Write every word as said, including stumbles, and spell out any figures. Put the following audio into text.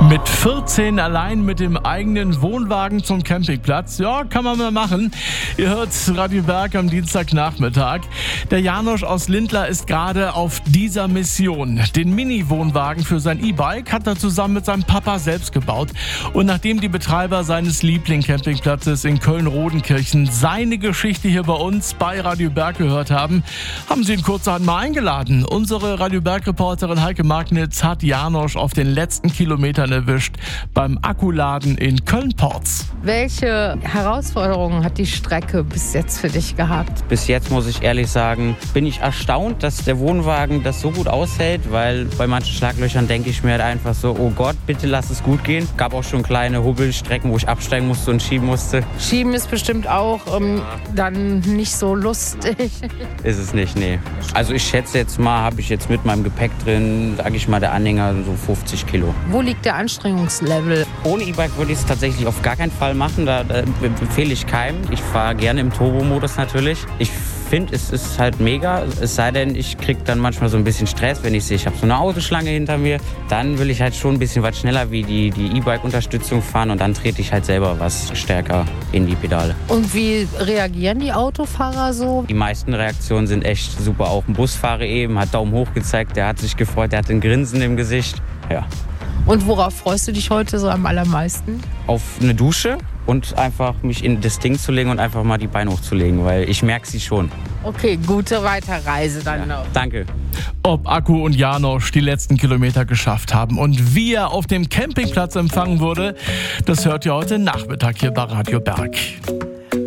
Mit vierzehn allein mit dem eigenen Wohnwagen zum Campingplatz. Ja, kann man mal machen. Ihr hört Radio Berg am Dienstagnachmittag. Der Janosch aus Lindlar ist gerade auf dieser Mission. Den Mini-Wohnwagen für sein E-Bike hat er zusammen mit seinem Papa selbst gebaut. Und nachdem die Betreiber seines Liebling-Campingplatzes in Köln-Rodenkirchen seine Geschichte hier bei uns bei Radio Berg gehört haben, haben sie ihn kurzerhand mal eingeladen. Unsere Radio Berg-Reporterin Heike Magnitz hat Janosch auf den letzten Kilometern erwischt beim Akkuladen in Köln-Porz. Welche Herausforderungen hat die Strecke bis jetzt für dich gehabt? Bis jetzt muss ich ehrlich sagen, bin ich erstaunt, dass der Wohnwagen das so gut aushält, weil bei manchen Schlaglöchern denke ich mir halt einfach so, oh Gott, bitte lass es gut gehen. Gab auch schon kleine Hubbelstrecken, wo ich absteigen musste und schieben musste. Schieben ist bestimmt auch ähm, dann nicht so lustig. Ist es nicht, nee. Also ich schätze jetzt mal, habe ich jetzt mit meinem Gepäck drin, sage ich mal, der Anhänger so fünfzig Kilo. Wo liegt der Anstrengungslevel? Ohne E-Bike würde ich es tatsächlich auf gar keinen Fall machen. Da, da empfehle ich keinem. Ich fahre gerne im Turbo-Modus natürlich. Ich finde, es ist halt mega. Es sei denn, ich kriege dann manchmal so ein bisschen Stress, wenn ich sehe, ich habe so eine Autoschlange hinter mir. Dann will ich halt schon ein bisschen was schneller wie die, die E-Bike-Unterstützung fahren und dann trete ich halt selber was stärker in die Pedale. Und wie reagieren die Autofahrer so? Die meisten Reaktionen sind echt super. Auch ein Busfahrer eben hat Daumen hoch gezeigt, der hat sich gefreut, der hat ein Grinsen im Gesicht. Ja. Und worauf freust du dich heute so am allermeisten? Auf eine Dusche und einfach mich in das Ding zu legen und einfach mal die Beine hochzulegen, weil ich merke sie schon. Okay, gute Weiterreise dann Ja, noch. danke. Ob Akku und Janosch die letzten Kilometer geschafft haben und wie er auf dem Campingplatz empfangen wurde, das hört ihr heute Nachmittag hier bei Radio Berg.